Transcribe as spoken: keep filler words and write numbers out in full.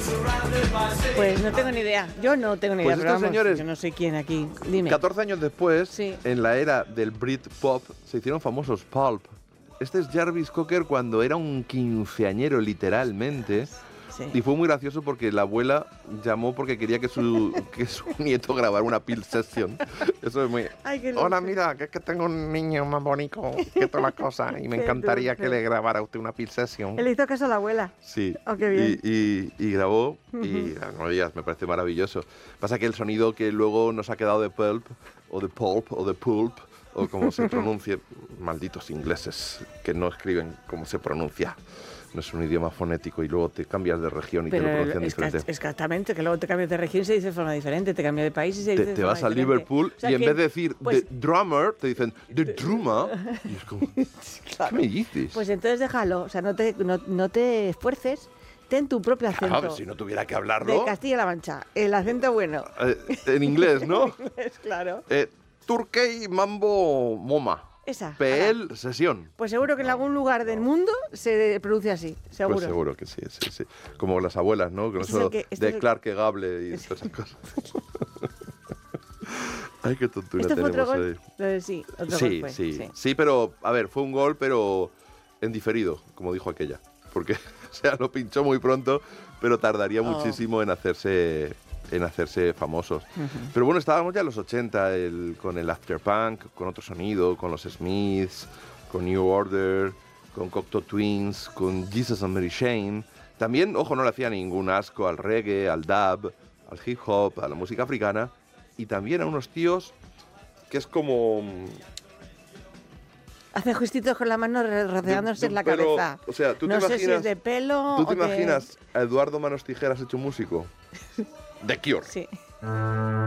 Pues no tengo ni idea. Yo no tengo ni Pues idea. Pero estos vamos, señores, yo no sé quién aquí. Dime. catorce años después, Sí. en la era del Britpop, se hicieron famosos Pulp. Este es Jarvis Cocker cuando era un quinceañero, literalmente. Sí. Y fue muy gracioso porque la abuela llamó porque quería que su, que su nieto grabara una Peel Session. Eso es muy... Ay, qué Hola, dulce. mira, que es que tengo un niño más bonito que todas las cosas y me Qué encantaría dulce. que le grabara a usted una Peel Session. Él hizo caso a la abuela. Sí, Oh, qué bien. Y, y, y grabó y no digas, me parece maravilloso. Pasa que el sonido que luego nos ha quedado de Pulp, o de Pulp, o de Pulp, o como se pronuncie, malditos ingleses que no escriben como se pronuncia. No es un idioma fonético y luego te cambias de región y Pero te lo pronuncian es que- diferente. exactamente, que luego te cambias de región y se dice de forma diferente, te cambias de país y se dice Te, de te forma vas a diferente. Liverpool O sea y en que, vez de decir pues, the drummer, te dicen the drummer. Y es como, ¿qué me dices? Pues entonces déjalo, o sea, no te, no, no te esfuerces, ten tu propio acento. Claro, si no tuviera que De hablarlo Castilla-La Mancha, el acento bueno. eh, en inglés, ¿no? Es claro. Eh, Turkey Mambo Moma. Esa. P L Sesión. Pues seguro que en algún lugar del mundo se pronuncia así, seguro. Pues seguro que sí, sí, sí. Como las abuelas, ¿no? Con Este es eso el que- este de es el- Clark Gable y todas esas cosas. Ay, qué tontura ¿Esto fue tenemos otro hoy. gol? Eh, sí, otro Sí, gol fue. sí, sí, pero, a ver, fue un gol, pero en diferido, como dijo aquella. Porque, o sea, lo pinchó muy pronto, pero tardaría Oh. muchísimo en hacerse en hacerse famosos. Pero bueno, estábamos ya en los ochenta, el, con el afterpunk, con otro sonido, con los Smiths, con New Order, con Cocteau Twins, con Jesus and Mary Chain. También, ojo, no le hacía ningún asco al reggae, al dub, al hip hop, a la música africana, y también a unos tíos que es como... Hacen gestitos con la mano re- rodeándose de en la un pelo- cabeza. o sea, ¿tú te no sé si imaginas- es de pelo ¿Tú te o de- imaginas a Eduardo Manos Tijeras hecho músico? The Cure. Sí.